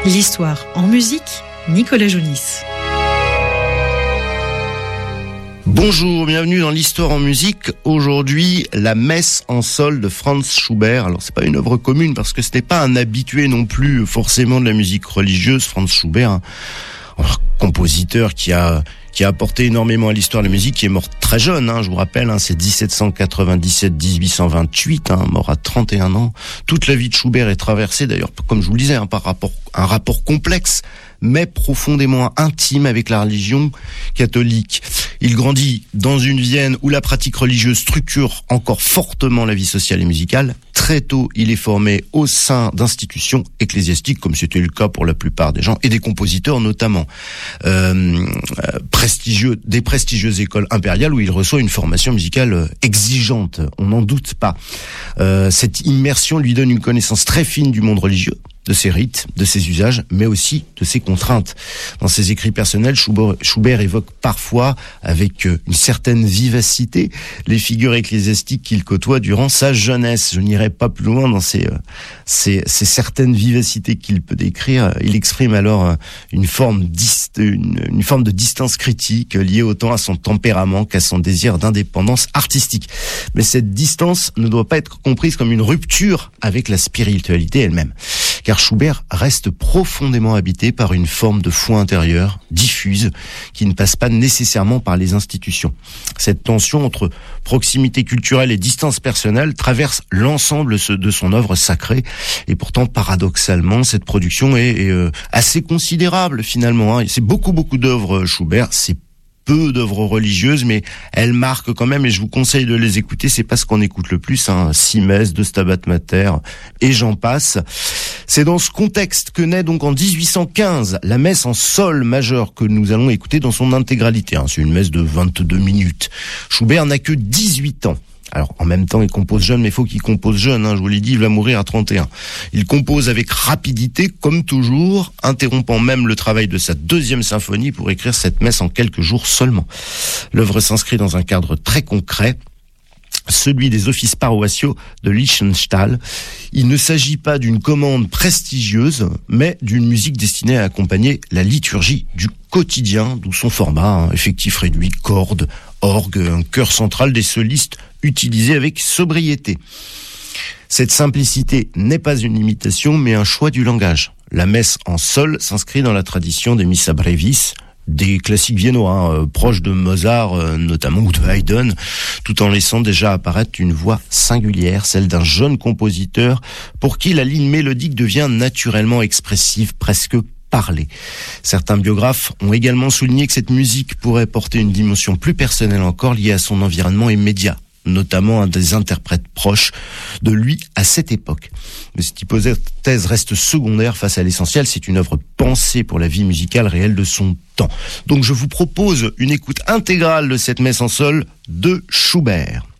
L'histoire en musique, Nicolas Jounis. Bonjour, bienvenue dans l'histoire en musique. Aujourd'hui, la messe en sol de Franz Schubert. Alors, c'est pas une œuvre commune parce que ce n'est pas un habitué non plus forcément de la musique religieuse. Franz Schubert, un compositeur qui a apporté énormément à l'histoire de la musique, qui est mort très jeune, je vous rappelle, c'est 1797-1828, mort à 31 ans. Toute la vie de Schubert est traversée, d'ailleurs, comme je vous le disais, par un rapport complexe, mais profondément intime avec la religion catholique. Il grandit dans une Vienne où la pratique religieuse structure encore fortement la vie sociale et musicale. Très tôt, il est formé au sein d'institutions ecclésiastiques, comme c'était le cas pour la plupart des gens, et des compositeurs notamment. Des prestigieuses écoles impériales où il reçoit une formation musicale exigeante, on n'en doute pas. Cette immersion lui donne une connaissance très fine du monde religieux, de ses rites, de ses usages, mais aussi de ses contraintes. Dans ses écrits personnels, Schubert évoque parfois, avec une certaine vivacité, les figures ecclésiastiques qu'il côtoie durant sa jeunesse. Je n'irai pas plus loin dans ces certaines vivacités qu'il peut décrire. Il exprime alors une forme de distance critique liée autant à son tempérament qu'à son désir d'indépendance artistique. Mais cette distance ne doit pas être comprise comme une rupture avec la spiritualité elle-même. Car Schubert reste profondément habité par une forme de foi intérieure, diffuse, qui ne passe pas nécessairement par les institutions. Cette tension entre proximité culturelle et distance personnelle traverse l'ensemble de son œuvre sacrée. Et pourtant, paradoxalement, cette production est assez considérable finalement. C'est beaucoup d'œuvres Schubert, c'est peu d'œuvres religieuses, mais elles marquent quand même, et je vous conseille de les écouter, c'est pas ce qu'on écoute le plus, Simès, de Stabat Mater, et j'en passe. C'est dans ce contexte que naît donc en 1815 la messe en sol majeur que nous allons écouter dans son intégralité. C'est une messe de 22 minutes. Schubert n'a que 18 ans. Alors, en même temps, il compose jeune, mais il faut qu'il compose jeune, je vous l'ai dit, il va mourir à 31. Il compose avec rapidité, comme toujours, interrompant même le travail de sa deuxième symphonie pour écrire cette messe en quelques jours seulement. L'œuvre s'inscrit dans un cadre très concret, celui des offices paroissiaux de Liechtenstein. Il ne s'agit pas d'une commande prestigieuse, mais d'une musique destinée à accompagner la liturgie du quotidien, d'où son format, effectif réduit, cordes, orgue, un chœur central, des solistes utilisés avec sobriété. Cette simplicité n'est pas une imitation, mais un choix du langage. La messe en sol s'inscrit dans la tradition des missa brevis, des classiques viennois, proches de Mozart notamment, ou de Haydn, tout en laissant déjà apparaître une voix singulière, celle d'un jeune compositeur pour qui la ligne mélodique devient naturellement expressive, presque parlée. Certains biographes ont également souligné que cette musique pourrait porter une dimension plus personnelle encore liée à son environnement immédiat, notamment un des interprètes proches de lui à cette époque. Mais cette hypothèse reste secondaire face à l'essentiel, c'est une œuvre pensée pour la vie musicale réelle de son temps. Donc je vous propose une écoute intégrale de cette messe en sol de Schubert.